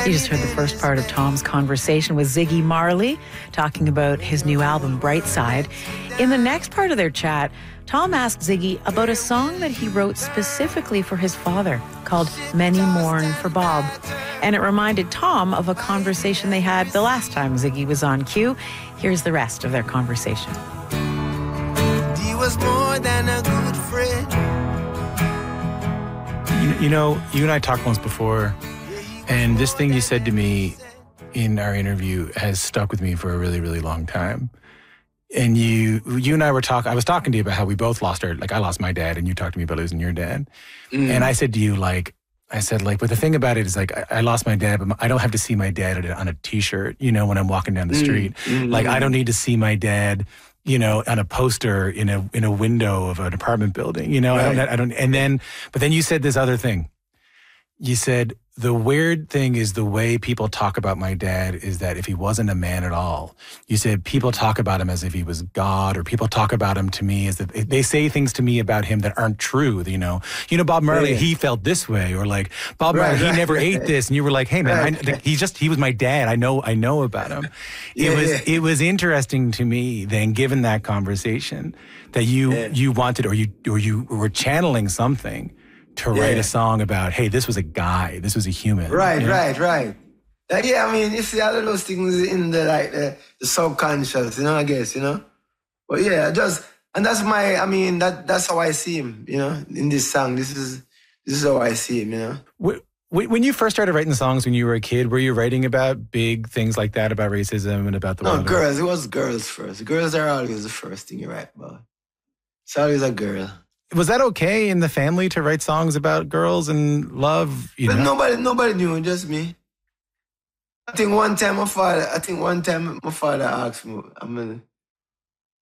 You just heard the first part of Tom's conversation with Ziggy Marley, talking about his new album, Bright Side. In the next part of their chat, Tom asked Ziggy about a song that he wrote specifically for his father called Many Mourn for Bob. And it reminded Tom of a conversation they had the last time Ziggy was on cue. Here's the rest of their conversation. He was more than a good friend. You know, you and I talked once before, and this thing you said to me in our interview has stuck with me for a really, really long time. And you and I were talking, I was talking to you about how we both lost our, like I lost my dad and you talked to me about losing your dad. And I said to you, but the thing about it is I lost my dad, but I don't have to see my dad on a t-shirt, when I'm walking down the street. Like I don't need to see my dad, on a poster in a window of an apartment building, Right. But then you said this other thing. You said, the weird thing is the way people talk about my dad is that if he wasn't a man at all, you said people talk about him as if he was God, or people talk about him to me as if they say things to me about him that aren't true. Bob Marley, he felt this way, or like Bob Marley, he never ate this. And you were like, hey man, he was my dad. I know about him. It was interesting to me then, given that conversation, that you wanted, or you were channeling something to write a song about, hey, this was a guy, this was a human. Right. Yeah, I mean, you see all of those things in the subconscious, I guess, But yeah, and that's that's how I see him, in this song. This is how I see him, When you first started writing songs when you were a kid, were you writing about big things like that, about racism and about the world? No, girls. It was girls first. Girls are always the first thing you write about. It's always a girl. Was that okay in the family to write songs about girls and love? But nobody knew, just me. I think one time my father asked me,